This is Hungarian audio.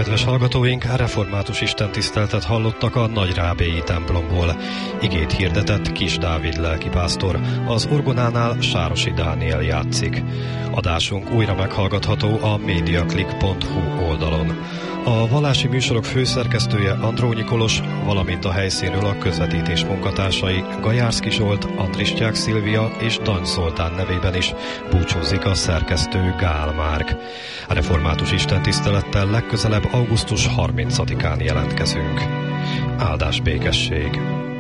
Kedves hallgatóink, református istentiszteletet hallottak a Nagyrábélyi templomból. Igét hirdetett Kis Dávid lelkipásztor, az orgonánál Sárosi Dániel játszik. Adásunk újra meghallgatható a mediaclick.hu oldalon. A vallási műsorok főszerkesztője Andrónyi Kolos, valamint a helyszínről a közvetítés munkatársai Gajárszki Zsolt, Andrisztyák Szilvia és Dany Zoltán nevében is búcsúzik a szerkesztő Gál Márk. A református istentisztelettel legközelebb augusztus 30-án jelentkezünk. Áldás békesség!